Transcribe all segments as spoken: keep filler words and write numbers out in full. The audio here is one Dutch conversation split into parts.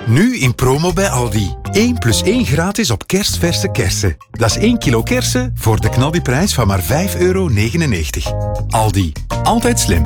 Nu in promo bij Aldi. één plus één gratis op kerstverse kersen. Dat is één kilo kersen voor de knaldiprijs van maar vijf euro negenennegentig. Aldi. Altijd slim.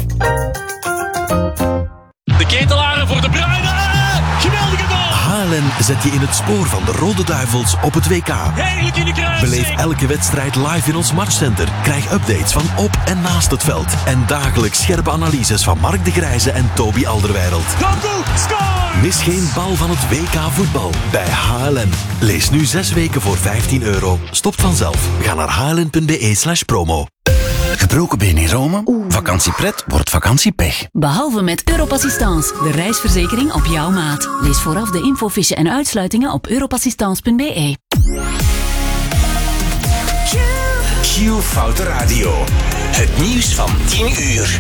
De ketelaren voor De Bruyne. Geweldige goal. H L N zet je in het spoor van de Rode Duivels op het W K. Heerlijk in de kruising. Beleef elke wedstrijd live in ons matchcenter. Krijg updates van op en naast het veld. En dagelijks scherpe analyses van Mark de Grijze en Toby Alderweireld. Doku, score! Mis geen bal van het W K voetbal bij H L N. Lees nu zes weken voor vijftien euro. Stopt vanzelf. Ga naar hln.be slash promo. Gebroken been in Rome? Vakantiepret wordt vakantiepech. Behalve met Europassistance, de reisverzekering op jouw maat. Lees vooraf de infofiche en uitsluitingen op europassistance punt b e. Q Foute Radio. Het nieuws van tien uur.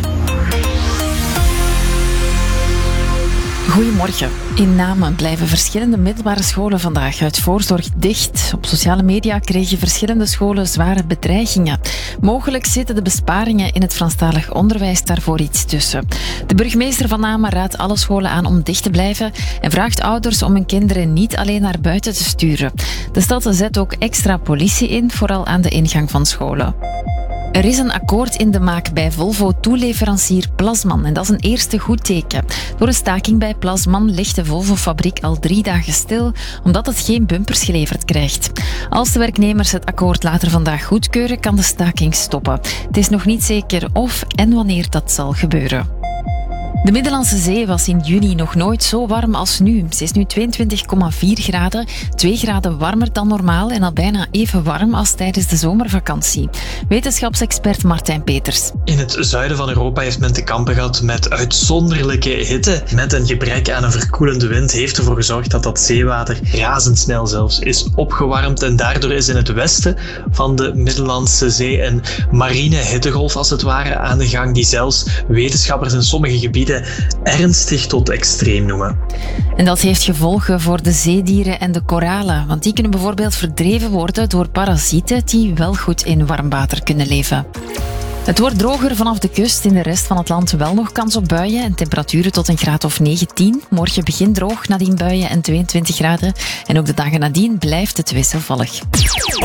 Goedemorgen. In Namen blijven verschillende middelbare scholen vandaag uit voorzorg dicht. Op sociale media kregen verschillende scholen zware bedreigingen. Mogelijk zitten de besparingen in het Franstalig onderwijs daarvoor iets tussen. De burgemeester van Namen raadt alle scholen aan om dicht te blijven en vraagt ouders om hun kinderen niet alleen naar buiten te sturen. De stad zet ook extra politie in, vooral aan de ingang van scholen. Er is een akkoord in de maak bij Volvo-toeleverancier Plasman en dat is een eerste goed teken. Door een staking bij Plasman ligt de Volvo-fabriek al drie dagen stil, omdat het geen bumpers geleverd krijgt. Als de werknemers het akkoord later vandaag goedkeuren, kan de staking stoppen. Het is nog niet zeker of en wanneer dat zal gebeuren. De Middellandse Zee was in juni nog nooit zo warm als nu. Ze is nu tweeëntwintig komma vier graden, twee graden warmer dan normaal en al bijna even warm als tijdens de zomervakantie. Wetenschapsexpert Martijn Peters. In het zuiden van Europa heeft men te kampen gehad met uitzonderlijke hitte. Met een gebrek aan een verkoelende wind heeft ervoor gezorgd dat dat zeewater razendsnel zelfs is opgewarmd. En daardoor is in het westen van de Middellandse Zee een marine hittegolf als het ware aan de gang, die zelfs wetenschappers in sommige gebieden ernstig tot extreem noemen. En dat heeft gevolgen voor de zeedieren en de koralen, want die kunnen bijvoorbeeld verdreven worden door parasieten die wel goed in warm water kunnen leven. Het wordt droger vanaf de kust. In de rest van het land wel nog kans op buien en temperaturen tot een graad of negentien. Morgen begint droog, nadien buien en tweeëntwintig graden. En ook de dagen nadien blijft het wisselvallig.